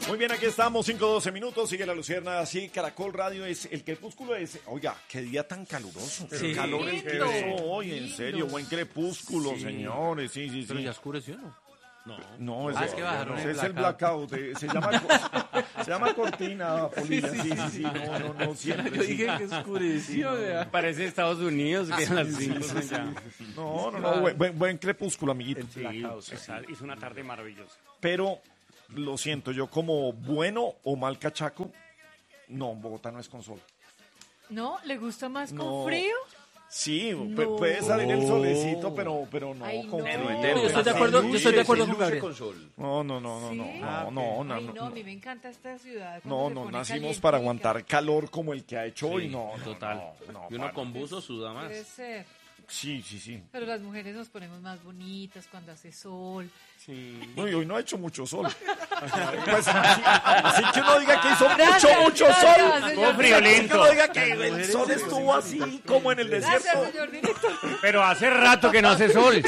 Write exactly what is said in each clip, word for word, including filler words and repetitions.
Muy bien, aquí estamos, cinco doce minutos, sigue la Lucierna, así, Caracol Radio es, el crepúsculo es, oiga, qué día tan caluroso, Sí. qué calor el que Lindo. hizo hoy, en serio, buen crepúsculo, Sí. señores, sí, sí, sí. Pero ya oscureció, ¿no? No. No, Ah, es, es que bajaron es el el blackout, eh, se llama, co- se llama cortina, Polilla, sí, sí, sí, no, no, no, siempre. Yo sí. dije que oscureció, vea. Parece Estados Unidos, que Sí, a las sí, cinco sí, son sí. ya. No, no, no, buen, buen, buen crepúsculo, amiguito. Sí, esa- hizo una tarde maravillosa. Pero, lo siento, yo como bueno o mal cachaco, no, Bogotá no es con sol. ¿No? ¿Le gusta más con No. frío? Sí, No. pu- puede salir el solecito, pero, pero no Ay, con no. frío. Yo estoy de acuerdo, yo estoy de acuerdo con Gabriel. No, no, no, no, no, ¿Sí? no, no, no, Ay, no, a no. mí me encanta esta ciudad. cuando No, se no pone nacimos calientica. para aguantar calor como el que ha hecho hoy, Sí, no, no, total. no, no, Y uno para. con buzo suda más. Puede ser. Sí, sí, sí. Pero las mujeres nos ponemos más bonitas cuando hace sol. Sí. No, y hoy no ha hecho mucho sol. Pues, así, así que uno diga que hizo Gracias, mucho, mucho gracias, sol. señor. Estuvo Así que friolento. uno diga que el sol estuvo así como en el desierto. Gracias, señor director. Pero hace rato que no hace sol.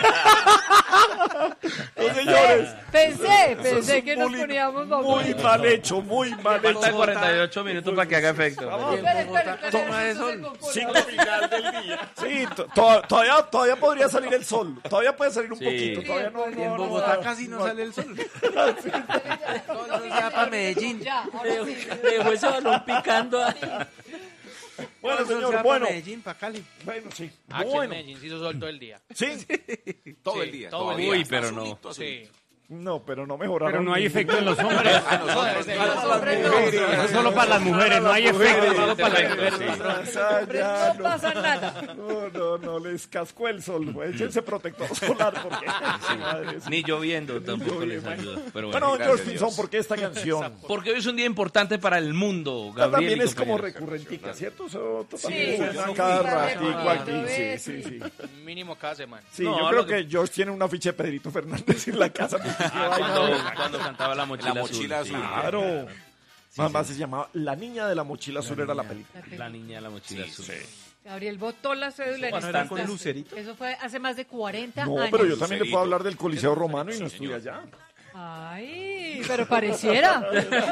Los señores. Pensé, Eso pensé es que un nos bullying poníamos muy bonitos. mal hecho, muy mal hecho. Faltan cuarenta y ocho minutos para que haga efecto. Vamos. Espera, espera, espera, Toma de eso sol. se compone. Cinco final del día. Sí, to- to- todavía, todavía podría salir el sol. Todavía puede salir un Sí. poquito. Todavía no, Y no, En no, Bogotá no. casi no sale el sol. No, ya para Medellín. Ya, ahora sí. Dejó ese balón picando ahí. Bueno, señor, para bueno. Medellín, para Cali. Bueno, sí. Aquí en Bueno. Medellín se hizo sol todo el día. Sí. Todo Sí, el día. todo el todavía. Uy, Está pero no. azulito, azulito. Sí. No, pero no mejoraron. Pero no hay ningún- efecto en los hombres. A nosotros de no. Los hombres no. Eso es solo para las mujeres, no hay efecto. Solo para las mujeres. Ah, ya, No pasa nada. No, no, no, les cascó el sol. Pues, échense protector solar porque... Madre, sí. Ni lloviendo tampoco les ayuda. Pero Bueno, bueno. George Pinzón, ¿por qué esta canción? Porque hoy es un día importante para el mundo, Esta Gabriel. también y es como compañeros. recurrentica, ¿cierto? Eso Sí, también yo suena no cada fui. ratico aquí. Cada Sí, vez, sí, sí. Mínimo cada semana. Sí, No, yo lo creo que- que George tiene una ficha de Pedrito Fernández en la casa. porque qué Ah, vaina. cuando, cuando cantaba la mochila, La mochila azul. azul. Claro. Mamá se llamaba La Niña de la Mochila Azul, era la La película. peli- La niña de la mochila azul. Gabriel botó la cédula en Bueno, esta era con clase. Lucerito. Eso fue hace más de cuarenta No, años. pero yo también le puedo Lucerito. hablar del Coliseo Romano y Sí, no estudia señor. allá. Ay, pero pareciera.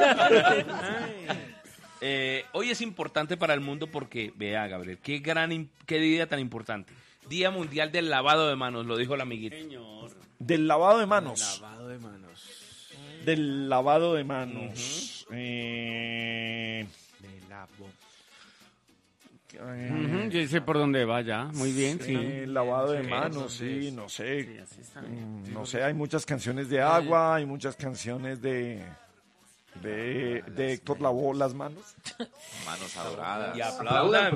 Eh, hoy es importante para el mundo porque, vea, Gabriel, qué gran, im- qué día tan importante. Día Mundial del Lavado de Manos, lo dijo el amiguito. Del lavado de manos. Lavado de manos. Del lavado de manos. Eh, De lavo. eh, Ujú, yo sé por dónde va ya. Muy bien, sí. eh, lavado de Sí, manos, entonces, sí, no sé. Sí, así está. Mm, No sé, hay muchas canciones de agua, hay muchas canciones de de, de Héctor lavó las manos. Manos adoradas. Y aplaudan.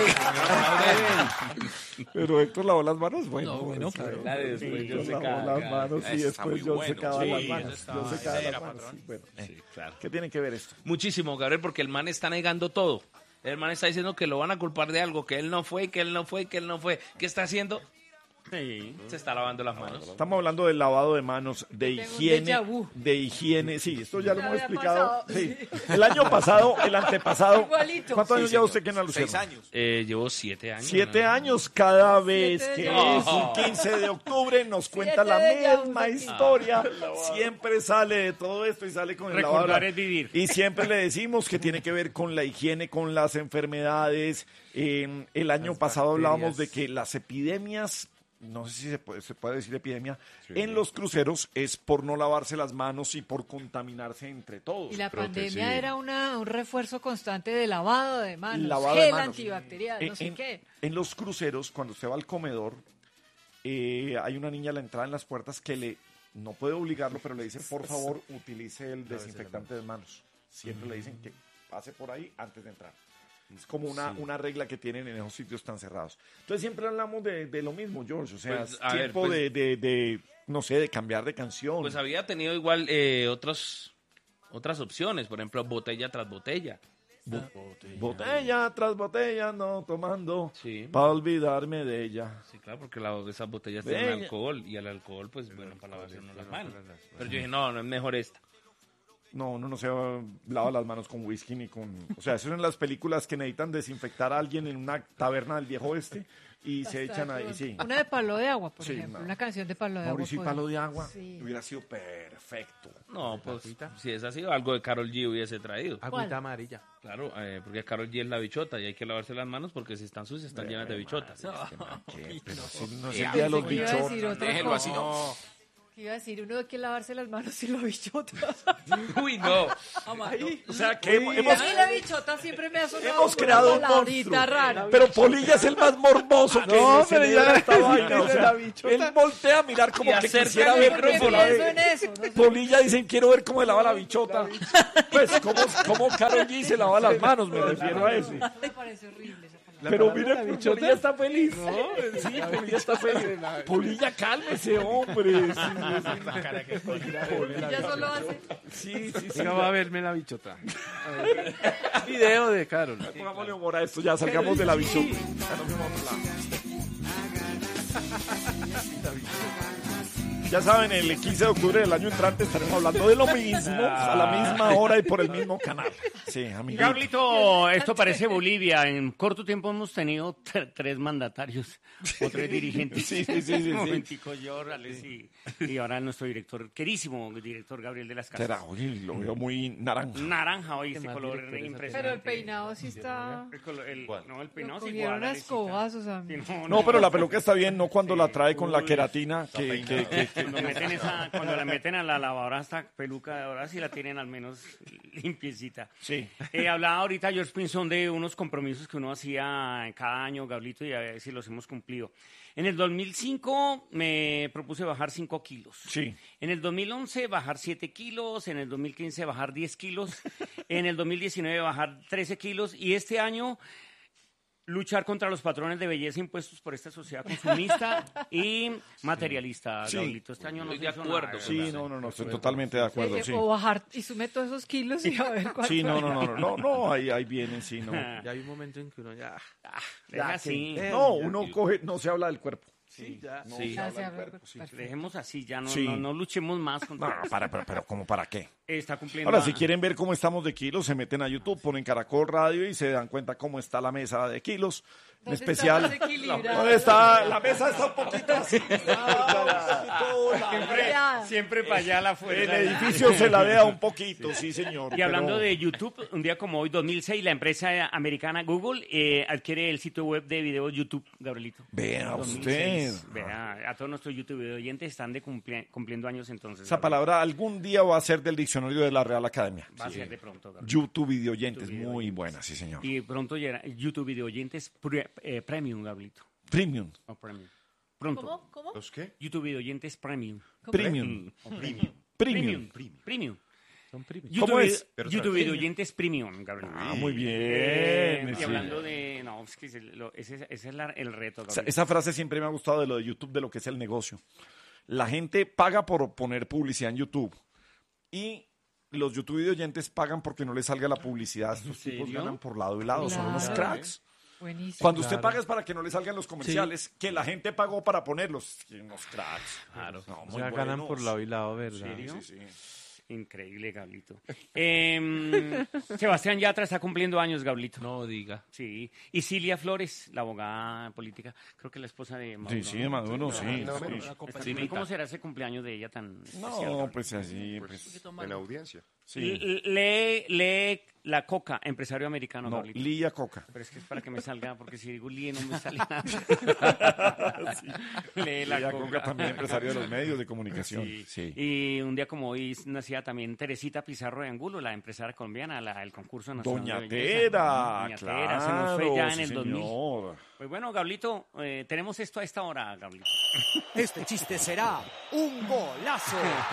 Pero Héctor lavó las manos, bueno. No, bueno, pues, claro, la de después sí, yo Héctor secaba lavó las acá. manos y Ese está después muy yo bueno. secaba Sí, las ese manos. está- Yo secaba ese las era, manos. patrón. Sí, bueno. Sí, claro. ¿Qué tiene que ver esto? Muchísimo, Gabriel, porque el man está negando todo. El man está diciendo que lo van a culpar de algo, que él no fue, que él no fue, que él no fue. ¿Qué está haciendo? Sí. Se está lavando las manos. Estamos hablando del lavado de manos, de Tengo un higiene, déjà vu. de higiene, sí, esto ya lo Ya hemos había explicado. pasado. Sí. El año pasado, el antepasado. Igualito. ¿Cuántos Sí, años lleva señor. usted que no Seis Lucero? años. Eh, llevo siete años. Siete ¿no? años cada vez Siete que de es un quince de octubre nos cuenta Siete la de déjà vu. misma historia. Siempre sale de todo esto y sale con el lavado. Recordar es vivir. Y siempre le decimos que tiene que ver con la higiene, con las enfermedades. Eh, el año pasado hablábamos de que las epidemias, no sé si se puede, se puede decir epidemia, en los cruceros es por no lavarse las manos y por contaminarse entre todos. Y la Creo que pandemia sí. era una, un refuerzo constante de lavado de manos, Lavado de gel manos. antibacterial, En- no sé en, qué. en los cruceros, cuando usted va al comedor, eh, hay una niña a la entrada en las puertas que le no puede obligarlo, pero le dice, por favor, utilice el desinfectante de manos. Siempre le dicen que pase por ahí antes de entrar. Es como una, una regla que tienen en esos sitios tan cerrados. Entonces siempre hablamos de, de lo mismo, George. O sea, Pues, es a ver, tiempo pues- de, de, de, no sé, de cambiar de canción. Pues había tenido igual eh, otros, otras opciones, por ejemplo, botella tras botella. Botella tras botella, no tomando, Sí. para olvidarme de ella. Sí, claro, porque la, esas botellas Bella. tienen alcohol y el alcohol, pues bueno, para lavarse uno las manos. Pero yo dije, no, no es mejor esta. No, uno no se lava las manos con whisky ni con... O sea, eso es en las películas que necesitan desinfectar a alguien en una taberna del viejo oeste y se echan ahí, sí. Una de Palo de Agua, por Sí, ejemplo. no. Una canción de Palo de Agua. Mauricio y podría- Palo de Agua Sí. hubiera sido perfecto. No, pues si es así, algo de Karol G hubiese traído. ¿Cuál? Agüita amarilla. Claro, eh, porque Karol G es la bichota y hay que lavarse las manos porque si están sucias están llenas de bichotas. ¿Qué? Pero si no es Ya, el día de los Pensé que iba a decir bichotas. otra Déjelo así, cosa. no. Que iba a decir, uno hay que lavarse las manos sin la bichota. Uy, no. O sea, que hemos, A mí la bichota siempre me ha sonado hemos como creado un una palabrita monstruo. rara. Pero Polilla es el más morboso que No, se pero le ya da esta sí, vaina. O dice sea, la bichota. él voltea a mirar como Y que acerca quisiera el ver ¿Por qué cómo micrófono. la pienso ve. en eso? No sé. Polilla dicen, quiero ver cómo se lava la bichota. Pues, ¿cómo, cómo Karol G se lava las manos? Me refiero a eso. Me parece horrible esa palabra. Pero mire, Polilla está feliz. Sí, Polilla está feliz. Polilla, cálmese, hombre. Sí, sí, sí. Ya solo hace. Sí, sí, sí. Venga, va a verme la bichota. A ver. Video de Carol. Pongámosle humor a esto, ya salgamos de la bichota. Ya nos fuimos a otro lado. Ya saben, el quince de octubre del año entrante estaremos hablando de lo mismo, a la misma hora y por el mismo canal. Sí, amiguito. Gablito, esto parece Bolivia. En corto tiempo hemos tenido t- tres mandatarios o tres dirigentes. Sí, sí, sí, sí, sí. Un momentico, yo, Rales, y, y ahora nuestro director, querísimo director Gabriel de las Casas. Será, oye, lo veo muy naranja. Naranja hoy, este más color directores impresionante. Pero el peinado sí está... El color- el- no, el Lo peinado es cogieron igual. a Alecita. escobazos a mí. Sí, No, pero la peluca está bien, no cuando la trae con la Uy, queratina, que, que, que, que- Cuando, meten esa, cuando la meten a la lavadora esta peluca, ahora sí la tienen al menos limpiecita. sí. Eh, hablaba ahorita George Pinzón de unos compromisos que uno hacía cada año, Gablito, y a ver si los hemos cumplido. En el dos mil cinco me propuse bajar cinco kilos. Sí. En el dos mil once bajar siete kilos, en el dos mil quince bajar diez kilos, en el dos mil diecinueve bajar trece kilos y este año luchar contra los patrones de belleza impuestos por esta sociedad consumista y materialista, Sí. Gablito. Este año no Estoy de se hizo acuerdo nada, con Sí, ¿verdad? no, no, no, estoy totalmente de acuerdo, Eh, sí. O bajar y sume todos esos kilos y a ver cuánto. Sí, no, no, no, no, no, no, ahí, ahí vienen, sí, no. Ya hay un momento en que uno ya... Deja así. No, uno coge, no se habla del cuerpo. Sí, ya. No Sí. se habla Ya se del habla cuerpo, del sí. cuerpo. Dejemos así, ya no, Sí. no, no luchemos más contra No, para, pero, pero, ¿cómo para qué? Está cumpliendo. Ahora, a- si quieren ver cómo estamos de kilos, se meten a YouTube, ponen Caracol Radio y se dan cuenta cómo está la mesa de kilos. En ¿Dónde especial, está más equilibrado? ¿dónde está? La mesa está un poquito así. Siempre, Ya. siempre para allá la El fuerza. edificio se la vea un poquito, sí, señor. Y hablando pero- de YouTube, un día como hoy, dos mil seis, la empresa americana Google eh, adquiere el sitio web de video YouTube, Gabrielito. Vea dos mil usted. seis. Vea, a todos nuestros YouTube oyentes están de cumpli- cumpliendo años entonces. Esa Gabriel. palabra algún día va a ser del diccionario de la Real Academia. Va a ser de pronto, Gabriel. YouTube video oyentes, YouTube video muy oyentes. buena, sí, señor. Y pronto llegará YouTube video oyentes pre- eh, Premium, Gabrielito. Premium. O Premium. Pronto. ¿Cómo? ¿Cómo? ¿Los qué? YouTube video oyentes Premium. Premium. O Premium. Premium. Premium. Premium. Son primos. YouTube, ¿Cómo es? video- YouTube video oyentes Premium, Gabriel. Ah, muy bien. Eh, y sí. hablando de... No, es que ese, lo- ese- ese es la- el reto, Esa, Gabriel. esa frase siempre me ha gustado de lo de YouTube, de lo que es el negocio. La gente paga por poner publicidad en YouTube y los YouTube video oyentes pagan porque no les salga la publicidad. Estos tipos serio? ganan por lado y lado, son unos Claro. cracks. Buenísimo. Cuando usted paga es para que no le salgan los comerciales, que la gente pagó para ponerlos. Sí, unos cracks. Claro. No, O muy sea, ganan buenos. por lado y lado, ¿verdad? ¿Serio? Sí, sí, sí. Increíble, Gablito. Em, Sebastián Yatra está cumpliendo años, Gablito. No diga. Sí. Y Cilia Flores, la abogada política, creo que la esposa de Maduro. Sí, sí, de Maduro, sí. No, sí. Está- Sí, ¿Cómo será ese cumpleaños de ella tan especial, No, Gablito? pues así, pues, En audiencia. sí. L- Lee, lee la Coca, empresario americano, No, Gablito. Lía Coca. Pero es que es para que me salga, porque si digo Lee no me sale nada. Lee la Lía Coca. Coca también empresario de los medios de comunicación. Sí. Sí. Y un día como hoy nacía también Teresita Pizarro de Angulo, la empresaria colombiana, la, el concurso nacional Doña de belleza. Tera, Doña claro. Tera, se nos fue ya en sí, el dos mil. señor. Pues bueno, Gablito, eh, tenemos esto a esta hora, Gablito. Este chiste será un golazo.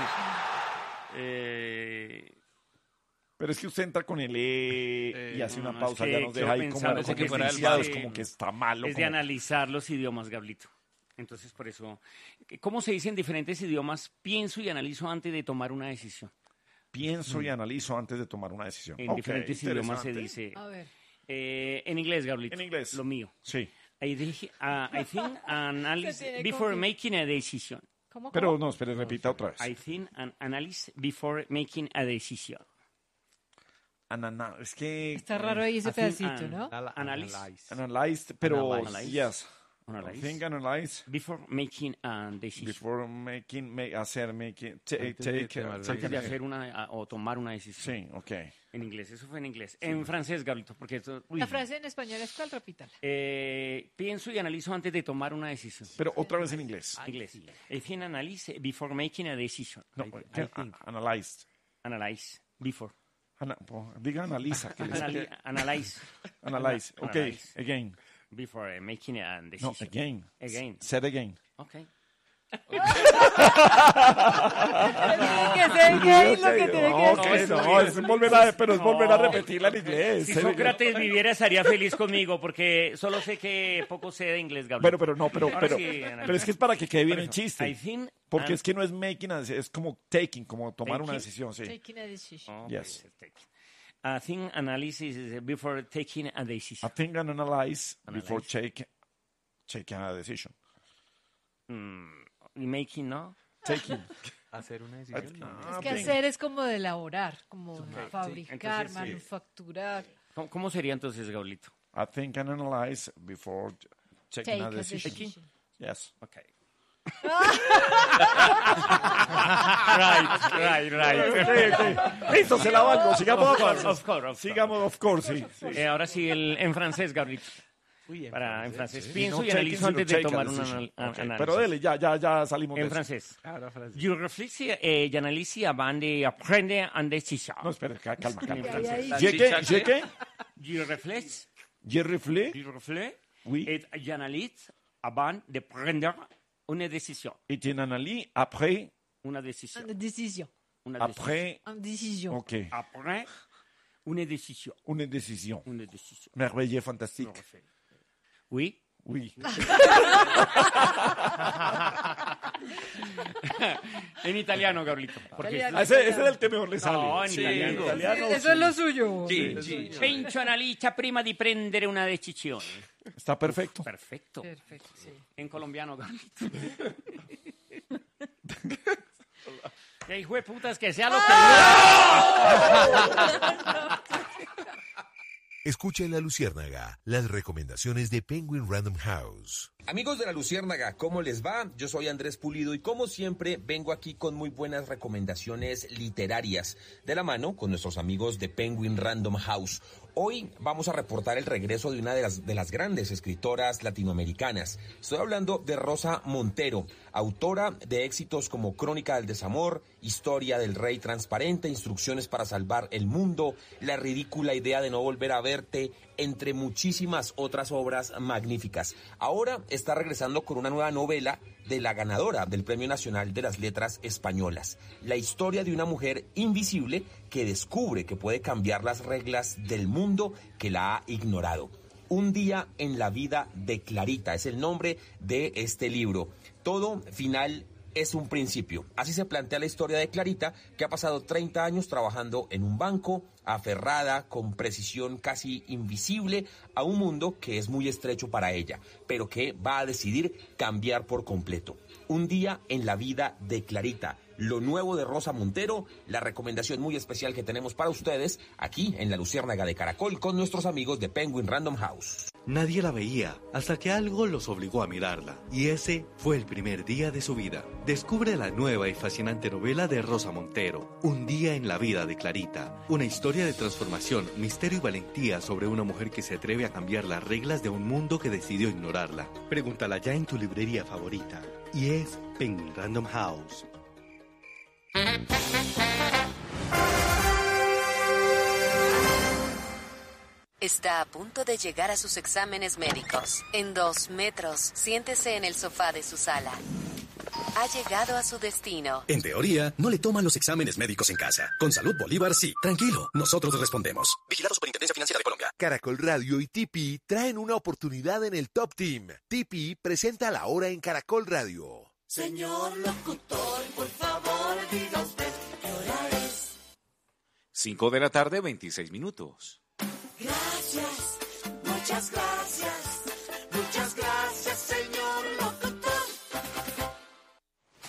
Eh, Pero es que usted entra con el E y hace no, una no, pausa, es ya que nos yo deja ahí pensaba como, que como fuera el iniciados, bar. como que está malo. es de como- analizar los idiomas, Gablito. Entonces, por eso, ¿cómo se dice en diferentes idiomas? Pienso y analizo antes de tomar una decisión. Pienso y analizo antes de tomar una decisión. En Ok, diferentes idiomas se interesante. dice. A ver. eh, en inglés, Gablito. En inglés. Lo mío. Sí. I, think- uh, I think analysis Se tiene before confi- making a decision. ¿Cómo, Pero cómo? no, espere, repita otra vez. I think and analyze before making a decision. Anana, es que... Está raro ahí ese I think pedacito, and- ¿no? Ala- Analyze. Analyzed, pero... Analyze. Yes. Analyze. I think analyze Before making a decision. before making, ma- hacer, making, take, Antes de take, tomar take- Antes de hacer una a- o tomar una decisión. Sí, ok. En inglés, eso fue en inglés. En francés, Gablito, porque esto, uy. La frase en español es cuál, repítala. Eh, pienso y analizo antes de tomar una decisión. Pero otra vez en inglés. Inglés. I think analyze before making a decision. No, I- ¿qué? I think. A- analyzed. Analyze before. Ana- po- diga analiza. que les- Anali- analyze Analyze. Ana- Ok, analyze. again. before uh, making a No, decision. again. Again. Said again. Okay. que se gay lo que tiene que No, decir. ok, no, es volver a, pero es volver a repetirla en inglés. Si Said again. Sócrates viviera estaría feliz conmigo porque solo sé que poco sé de inglés, Gabriel. Pero, pero no, pero, Ahora pero, sí, Ana. pero es que es para que quede bien Por el eso, I chiste. think Porque and- es que no es making, a- es como taking, como tomar una Taking. decisión, sí. Taking a decision. Oh, Yes. okay, taking. I think analysis is before taking a I decision. think and analyze before Analyze. take, taking a decision. Mm, making, ¿no? Taking. Hacer una decisión. no. Ah, Es que think. hacer es como de elaborar, como fabricar, Entonces, sí. manufacturar. ¿Cómo, cómo sería entonces, Gaulito? I think and analyze before taking Take a a decision. decision. Yes. Okay. right, right, right. Listo, se la valgo. Sigamos, Of course, of course, of sigamos, of course, sí. sí. Eh, ahora sí, el, en francés, Gabriel. Uy, en Para, en francés. sí. Pienso No y taking, analizo sino antes de take a tomar un decision. anal- Ok, análisis. pero dele, ya, ya, ya salimos de En eso. francés. Ahora francés. Je réfléchis et j'analyse avant de prendre une décision. No, espere, ca- calma, calma. Ahí, ahí. ¿Je qué? ¿Je qué? Je réfléchis, ¿Je reflé? je réfléchis Oui. et j'analyse avant de prendre une décision. Et tu analyses après, Una decisión. Una decisión. Una decisión. après, Una decisión. ok, Après une décision. une décision. Une décision. Merveilleux, fantastique. Oui. Oui. En italiano, Gabrielito. Porque Italiano. Ah, ese, ese es el que mejor le sale. No, en Sí, italiano. italiano, Eso es lo suyo. Sí, sí. penso analizza prima di prendere una decisione. Está perfecto. Perfecto. Perfecto, sí. En colombiano, Gabrielito. Que hijo de putas, que sea lo que Escucha en La Luciérnaga las recomendaciones de Penguin Random House. Amigos de La Luciérnaga, ¿cómo les va? Yo soy Andrés Pulido y como siempre vengo aquí con muy buenas recomendaciones literarias de la mano con nuestros amigos de Penguin Random House. Hoy vamos a reportar el regreso de una de las, de las grandes escritoras latinoamericanas. Estoy hablando de Rosa Montero, autora de éxitos como Crónica del Desamor, Historia del Rey Transparente, Instrucciones para Salvar el Mundo, La ridícula idea de no volver a verte, entre muchísimas otras obras magníficas. Ahora está regresando con una nueva novela de la ganadora del Premio Nacional de las Letras Españolas. La historia de una mujer invisible que descubre que puede cambiar las reglas del mundo que la ha ignorado. Un día en la vida de Clarita es el nombre de este libro. Todo final es un principio. Así se plantea la historia de Clarita, que ha pasado treinta años trabajando en un banco, aferrada con precisión casi invisible a un mundo que es muy estrecho para ella, pero que va a decidir cambiar por completo. Un día en la vida de Clarita, lo nuevo de Rosa Montero, la recomendación muy especial que tenemos para ustedes aquí en La Luciérnaga de Caracol con nuestros amigos de Penguin Random House. Nadie la veía hasta que algo los obligó a mirarla, y ese fue el primer día de su vida. Descubre la nueva y fascinante novela de Rosa Montero, Un día en la vida de Clarita, una historia de transformación, misterio y valentía sobre una mujer que se atreve a cambiar las reglas de un mundo que decidió ignorarla. Pregúntala ya en tu librería favorita, y es Penguin Random House. Está a punto de llegar a sus exámenes médicos. En dos metros, siéntese en el sofá de su sala. Ha llegado a su destino. En teoría, no le toman los exámenes médicos en casa. Con Salud Bolívar, sí. Tranquilo, nosotros respondemos. Vigilado Superintendencia Financiera de Colombia. Caracol Radio y T P traen una oportunidad en el Top Team. T P presenta La Hora en Caracol Radio. Señor locutor, por favor, diga usted qué hora es. cinco de la tarde, veintiséis minutos. Gracias, muchas gracias, muchas gracias, señor locutor.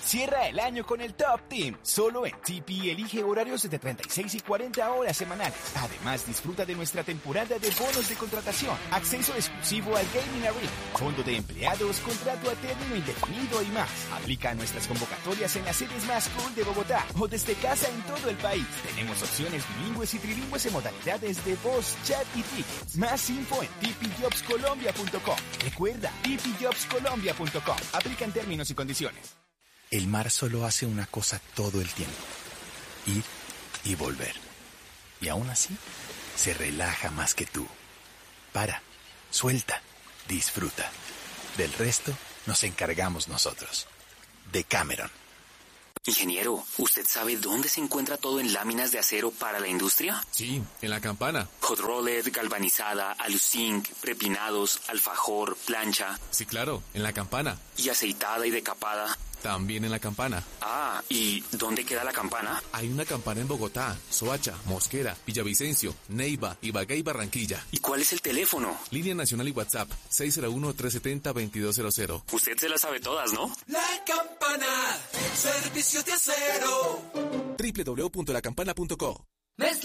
Cierra el año con el Top Team. Solo en T P elige horarios de treinta y seis y cuarenta horas semanales. Además, disfruta de nuestra temporada de bonos de contratación, acceso exclusivo al Gaming Arena, fondo de empleados, contrato a término indefinido y más. Aplica nuestras convocatorias en las sedes más cool de Bogotá o desde casa en todo el país. Tenemos opciones bilingües y trilingües en modalidades de voz, chat y tickets. Más info en t p jobs colombia punto com. Recuerda, t p jobs colombia punto com. Aplican términos y condiciones. El mar solo hace una cosa todo el tiempo: ir y volver. Y aún así, se relaja más que tú. Para, suelta, disfruta. Del resto, nos encargamos nosotros. Decameron. Ingeniero, ¿usted sabe dónde se encuentra todo en láminas de acero para la industria? Sí, en la Campana. Hot rolled, galvanizada, aluzinc, prepinados, alfajor, plancha. Sí, claro, en la Campana. ¿Y aceitada y decapada? También en la Campana. Ah, ¿y dónde queda la Campana? Hay una Campana en Bogotá, Soacha, Mosquera, Villavicencio, Neiva, Ibagué y Barranquilla. ¿Y cuál es el teléfono? Línea Nacional y WhatsApp, seis cero uno, tres siete cero, veintidós cero cero. Usted se las sabe todas, ¿no? La Campana, servicios de acero. doble u doble u doble u punto la campana punto co. Mezcla